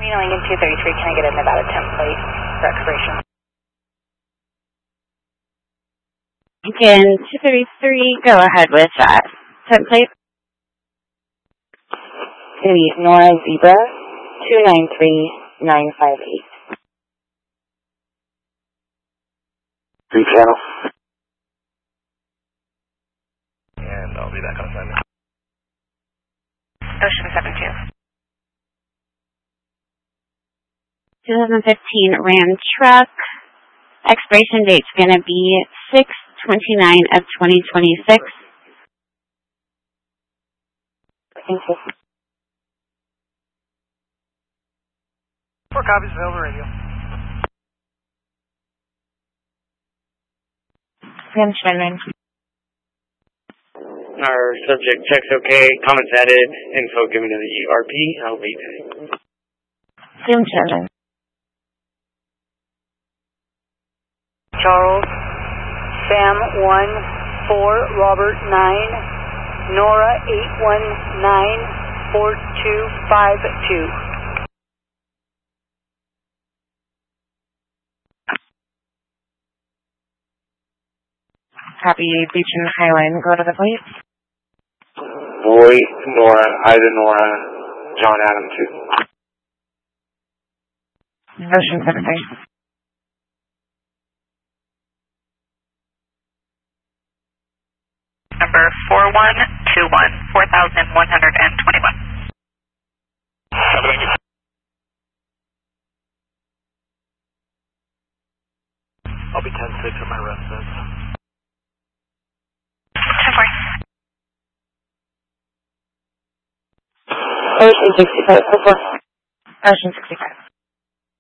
Lincoln 233, can I get a Nevada template for expiration? Lincoln 233, go ahead with that template. It's going to be Nora Zebra 293958. 3 channel. And I'll be back on assignment. Ocean 72. 2015 Ram truck. Expiration date's going to be 6/29 of 2026. Thank you. 4 copies available radio. Sam Shannon. Our subject checks okay, comments added, info given to the ERP. I'll wait. Sam Shannon. Charles, Sam 1-4, Robert 9, Nora 819-4252. Copy Beach and Highline. Go to the plate. Boy, Nora, Ida Nora, John Adam 2. Ocean 73. Number 4121, 4121. Thank you. I'll be 10-6 at my residence. 10-4. Ocean 65. Ocean 65.